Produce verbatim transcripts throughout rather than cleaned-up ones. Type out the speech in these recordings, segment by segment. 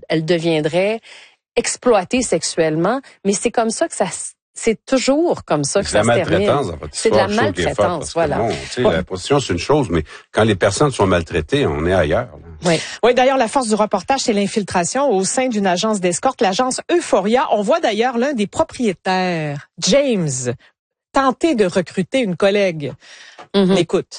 elle deviendrait exploitée sexuellement. Mais c'est comme ça que ça c'est toujours comme ça que ça se termine. C'est de la maltraitance, voilà. Bon, tu sais, la prostitution, c'est une chose, mais quand les personnes sont maltraitées, on est ailleurs. Là. Oui. Oui, d'ailleurs, la force du reportage, c'est l'infiltration au sein d'une agence d'escorte, l'agence Euphoria. On voit d'ailleurs l'un des propriétaires, James, tenter de recruter une collègue. Mm-hmm. Écoute.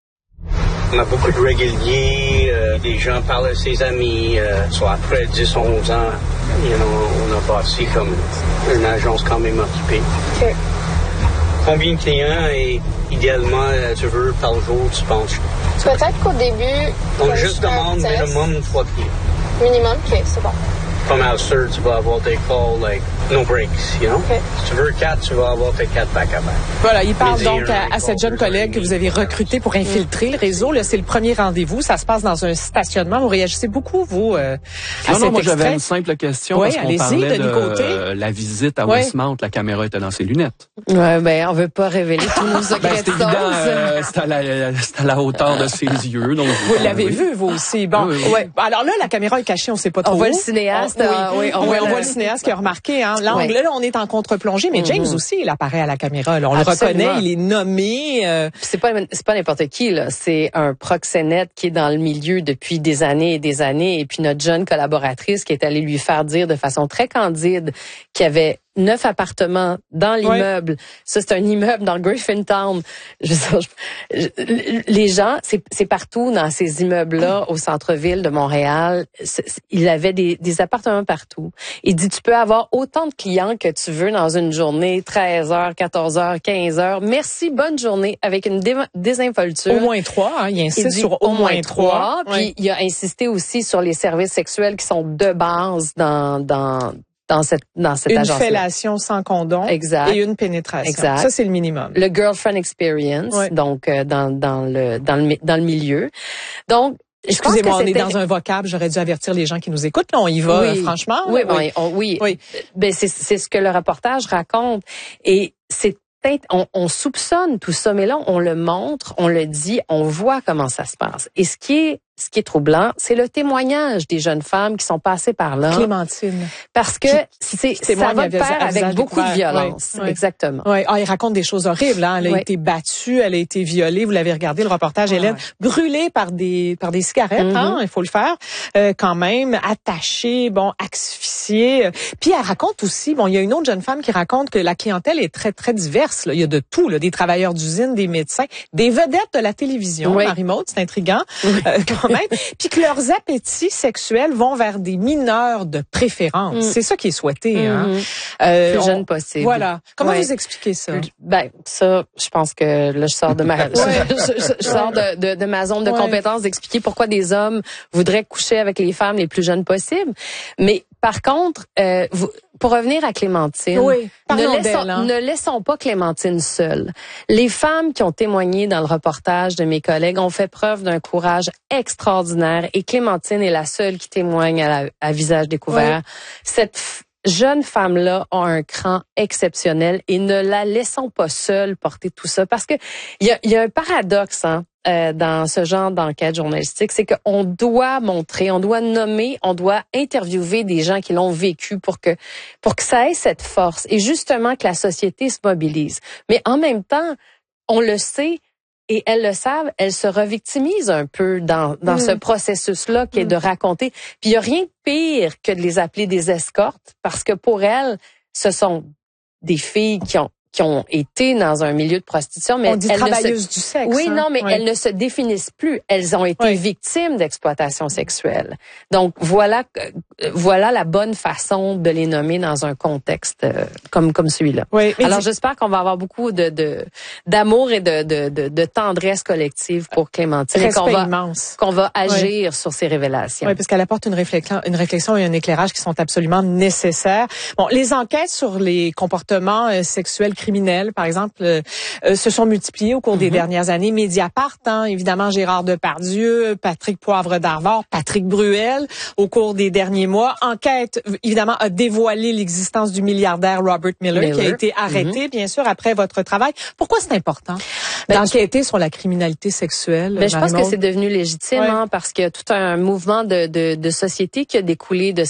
On a beaucoup de réguliers, euh, des gens parlent à ses amis, euh, soit après dix, onze ans, you know, on a bâti comme une agence quand même occupée. Okay. Combien de clients et idéalement tu veux par jour, tu penses? Peut-être qu'au début... On juste demande minimum trois clients. Minimum, ok, c'est bon. Comme à sûr, tu vas avoir des calls, like, no breaks, you know? Okay. Si tu veux quatre, tu vas avoir tes quatre back-à-back. Voilà, il parle donc à, à cette jeune collègue que vous avez recrutée pour infiltrer le réseau. Là, c'est le premier rendez-vous. Ça se passe dans un stationnement. Vous réagissez beaucoup, vous, euh, à non, cet non, moi, extrait. j'avais une simple question. Oui, parce qu'on allez-y, parlait de, de côté. euh, la visite à Oui. Westmount. La caméra était dans ses lunettes. Ouais, ben, on veut pas révéler tous nos secrets ben, c'est de évident, sauce. euh, c'est à la, c'est à la hauteur de ses yeux. Donc, vous l'avez oui. vu, vous aussi. Bon, oui, oui. Ouais. Alors là, la caméra est cachée, on sait pas trop. On voit où. le cinéaste. On, euh, oui, on, on, oui, voit on le... voit le cinéaste qui a remarqué. Hein, l'angle, ouais. là, on est en contre-plongée, mais James mm-hmm. aussi, il apparaît à la caméra. Là. On Absolument. le reconnaît, il est nommé. Euh... C'est pas, c'est pas n'importe qui, là. C'est un proxénète qui est dans le milieu depuis des années et des années. Et puis notre jeune collaboratrice qui est allée lui faire dire de façon très candide qu'il y avait neuf appartements dans l'immeuble. Oui. Ça, c'est un immeuble dans Griffintown. Je, je, je, les gens, c'est, c'est partout dans ces immeubles-là, au centre-ville de Montréal. C'est, il avait des, des appartements partout. Il dit, tu peux avoir autant de clients que tu veux dans une journée, treize heures, quatorze heures, quinze heures. Merci, bonne journée, avec une dé- désinvolture. Au moins trois, hein, il insiste il dit, sur au, au moins trois. Puis oui. il a insisté aussi sur les services sexuels qui sont de base dans, dans, dans cette, dans cette une agence. Une fellation sans condom. Exact. Et une pénétration. Exact. Ça, c'est le minimum. Le girlfriend experience. Oui. Donc, euh, dans, dans le, dans le, dans le milieu. Donc, excusez-moi, on est dans un vocable, j'aurais dû avertir les gens qui nous écoutent. Là, on y va, oui. euh, franchement. Oui, là, oui. On, oui. oui. Ben, c'est, c'est ce que le reportage raconte. Et c'est On, on soupçonne tout ça, mais là, on le montre, on le dit, on voit comment ça se passe. Et ce qui est, ce qui est troublant, c'est le témoignage des jeunes femmes qui sont passées par là. Clémentine. Parce que qui, c'est, qui ça va de pair avec beaucoup de violence. Oui, oui. Exactement. Oui. Ah, il raconte des choses horribles, hein. Elle a oui. été battue, elle a été violée. Vous l'avez regardé, le reportage, ah, Hélène. Ouais. Brûlée par des, par des cigarettes, mm-hmm. hein. Il faut le faire. Euh, quand même, attachée, bon, asphyxiée. Puis elle raconte aussi, bon, il y a une autre jeune femme qui raconte que la clientèle est très, très diverse, là. Il y a de tout, là. Des travailleurs d'usine, des médecins, des vedettes de la télévision. Oui. Marie-Maude, c'est intriguant. Oui. Euh, quand même. Puis que leurs appétits sexuels vont vers des mineurs de préférence. Mm. C'est ça qui est souhaité. Mm-hmm. Hein. Euh, Plus jeune possible. Voilà. Comment ouais. vous expliquez ça? Ben, ça, je pense que là, je sors de ma, je, je, je sors de, de, de ma zone de ouais. compétence d'expliquer pourquoi des hommes voudraient coucher avec les femmes les plus jeunes possibles. Mais par contre, euh, vous, pour revenir à Clémentine, oui, ne, laissons, hein. ne laissons pas Clémentine seule. Les femmes qui ont témoigné dans le reportage de mes collègues ont fait preuve d'un courage extraordinaire et Clémentine est la seule qui témoigne à, la, à visage découvert. Oui. Cette f- jeune femme-là a un cran exceptionnel et ne la laissons pas seule porter tout ça parce que il y a, y a un paradoxe, hein. Euh, dans ce genre d'enquête journalistique, c'est qu'on doit montrer, on doit nommer, on doit interviewer des gens qui l'ont vécu pour que pour que ça ait cette force et justement que la société se mobilise. Mais en même temps, on le sait et elles le savent, elles se revictimisent un peu dans dans mmh. ce processus-là qui mmh. est de raconter. Puis il y a rien de pire que de les appeler des escortes parce que pour elles, ce sont des filles qui ont qui ont été dans un milieu de prostitution, mais on dit elles travailleuses ne se... du sexe. Oui, hein? non, mais oui. elles ne se définissent plus. Elles ont été oui. victimes d'exploitation sexuelle. Donc voilà, voilà la bonne façon de les nommer dans un contexte euh, comme comme celui-là. Oui, alors j'espère qu'on va avoir beaucoup de, de d'amour et de, de de de tendresse collective pour Clémentine, et qu'on va immense. qu'on va agir oui. sur ces révélations. Oui, parce qu'elle apporte une réflexion, une réflexion et un éclairage qui sont absolument nécessaires. Bon, les enquêtes sur les comportements euh, sexuels criminels, par exemple, euh, euh, se sont multipliées au cours mm-hmm. des dernières années. Mediapart, hein, évidemment, Gérard Depardieu, Patrick Poivre d'Arvor, Patrick Bruel, au cours des derniers mois. Enquête, évidemment, a dévoilé l'existence du milliardaire Robert Miller, Miller. qui a été arrêté, mm-hmm. bien sûr, après votre travail. Pourquoi c'est important ben, d'enquêter je... sur la criminalité sexuelle? Ben, je pense que c'est devenu légitime, ouais. hein, parce qu'il y a tout un mouvement de, de, de société qui a découlé de